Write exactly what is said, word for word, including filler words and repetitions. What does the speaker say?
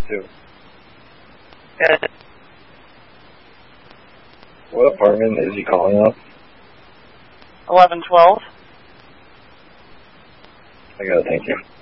too. Good. What apartment is he calling up? eleven twelve. I got it, thank you.